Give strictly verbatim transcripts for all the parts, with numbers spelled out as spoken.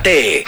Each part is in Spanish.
Párate.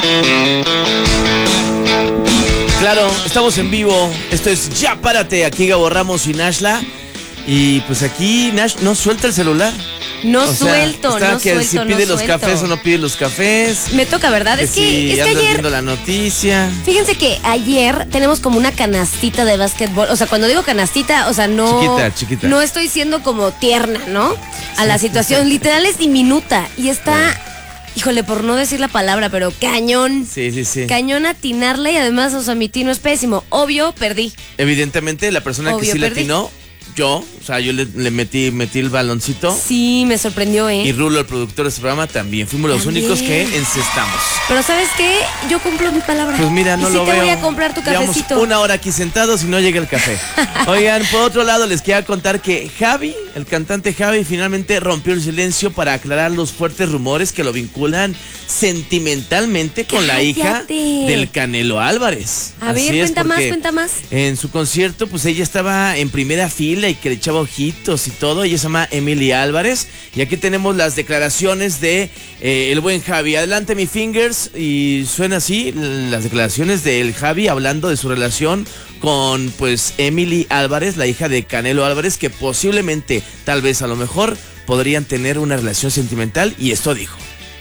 Claro, estamos en vivo. Esto es Ya Párate. Aquí Gabo Ramos y Nashla. Y pues aquí Nash no suelta el celular. No o sea, suelto, está no que suelto, si pide no los suelto. cafés o no pide los cafés. Me toca, ¿verdad? Que es que, si es que andas ayer... viendo la noticia. Fíjense que ayer tenemos como una canastita de básquetbol. O sea, cuando digo canastita, o sea, no... Chiquita, chiquita. No estoy siendo como tierna, ¿no? A Sí, la situación. sí. Literal es diminuta. Y está... Híjole, por no decir la palabra, pero cañón. Sí, sí, sí. Cañón atinarle y además, o sea, mi tino es pésimo. Obvio, perdí. Evidentemente, la persona Obvio, que sí le perdí. atinó, yo, o sea, yo le, le metí, metí el baloncito. Sí, me sorprendió, ¿eh? Y Rulo, el productor de este programa, también. Fuimos los También. únicos que encestamos. Pero ¿sabes qué? Yo cumplo mi palabra. Pues mira, no y lo sí te veo. voy a comprar tu Llevamos cafecito. una hora aquí sentados y no llega el café. Oigan, por otro lado, les quería contar que Javi, el cantante Javi, finalmente rompió el silencio para aclarar los fuertes rumores que lo vinculan sentimentalmente con la hija Cállate. del Canelo Álvarez. A Así ver, es, cuenta más, porque cuenta más. En su concierto, pues ella estaba en primera fila y que le echaba ojitos y todo. Ella se llama Emily Álvarez. Y aquí tenemos las declaraciones de eh, el buen Javi. Adelante, mi fingers. Y suena así las declaraciones del Javi hablando de su relación con, pues, Emily Álvarez, la hija de Canelo Álvarez, que posiblemente, tal vez, a lo mejor, podrían tener una relación sentimental. Y esto dijo.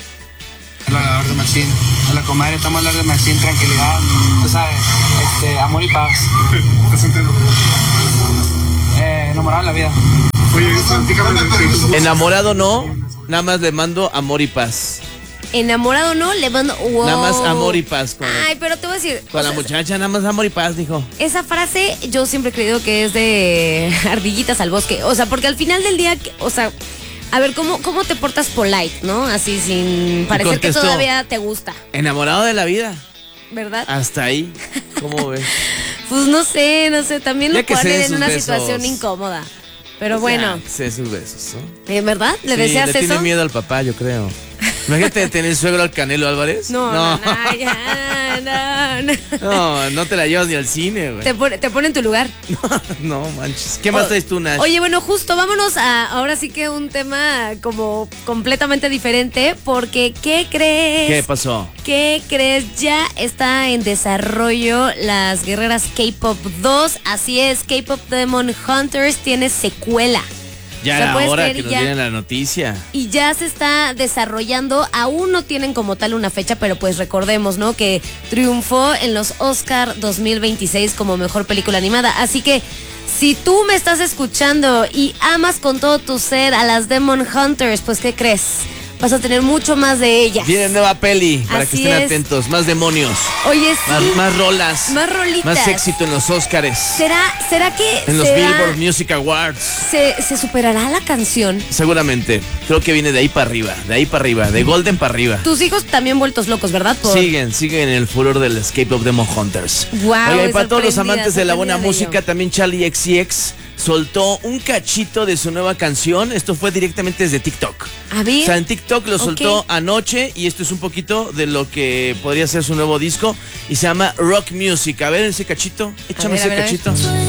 La de Machín, a la comadre, estamos hablando de Machín, tranquilidad, tú sabes, este, amor y paz. ¿Estás soltero? Eh, enamorado de la vida. Oye, platícame de Facebook. Enamorado no, nada más le mando amor y paz. Enamorado no, le mando... Wow. Nada más amor y paz con, Ay, pero te voy a decir... con o la sea, muchacha, nada más amor y paz, dijo. esa frase yo siempre he creído que es de ardillitas al bosque. O sea, porque al final del día, o sea... A ver, ¿cómo, cómo te portas polite, no? Así sin parecer contestó, que todavía te gusta, Enamorado de la vida. ¿verdad? Hasta ahí. ¿Cómo ves? Pues no sé, no sé. También Ya lo que se den ponen en sus una besos. situación incómoda. Pero bueno, Ya, sé sus besos, ¿no? ¿eh, ¿verdad? ¿Le Sí, deseas le eso? tiene miedo al papá, yo creo. Imagínate tener suegro al Canelo Álvarez. No, no, no, ya, no, no. No, no te la llevas ni al cine, güey. Te pone, te pone en tu lugar. No, manches. ¿Qué más O- traes tú, Nash? Oye, bueno, justo vámonos a ahora sí que un tema como completamente diferente, porque ¿qué crees? ¿Qué pasó? ¿Qué crees? Ya está en desarrollo las Guerreras K-Pop dos, así es, K-Pop Demon Hunters tiene secuela. Ya O sea, era ¿puedes hora creer? que nos Ya- dieran la noticia. Y ya se está desarrollando, aún no tienen como tal una fecha, pero pues recordemos, ¿no? Que triunfó en los Oscar dos mil veintiséis como mejor película animada. Así que si tú me estás escuchando y amas con todo tu ser a las Demon Hunters, pues ¿qué crees? Vas a tener mucho más de ellas. Viene nueva peli, para Así que estén es. atentos. Más demonios, Oye, sí. más, más rolas. Más rolitas. Más éxito en los Oscars. ¿Será, será que En los será- Billboard Music Awards. se, se superará la canción? Seguramente. Creo que viene de ahí para arriba. De ahí para arriba. De Golden para arriba. Tus hijos también vueltos locos, ¿verdad? Por- Siguen, siguen en el furor del Escape of Demon Hunters. Guau, Oigan, y para todos los sorprendida, amantes de la buena sorprendida de música, ello. también Charlie X C X soltó un cachito de su nueva canción. Esto fue directamente desde TikTok. A ver. O sea, en TikTok lo soltó Ok. anoche y esto es un poquito de lo que podría ser su nuevo disco y se llama Rock Music. A ver ese cachito, échame ver, a ese ver, a ver. cachito.